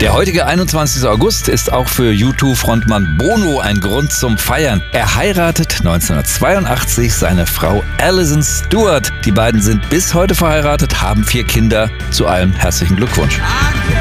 Der heutige 21. August ist auch für U2-Frontmann Bono ein Grund zum Feiern. Er heiratet 1982 seine Frau Alison Stewart. Die beiden sind bis heute verheiratet, haben 4 Kinder. Zu allem herzlichen Glückwunsch.